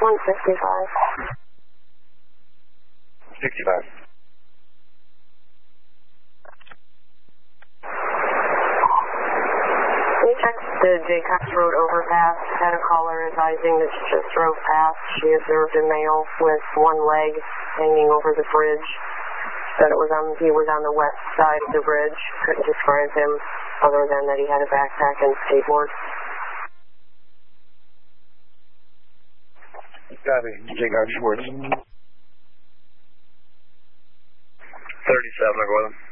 165. 65. We checked the Jaycox Road overpass, had a caller advising that she just drove past. She observed a male with one leg hanging over the bridge. Said he was on the west side of the bridge. Couldn't describe him other than that he had a backpack and skateboard. Copy. Jaycox Schwartz. 37, I'll go with him.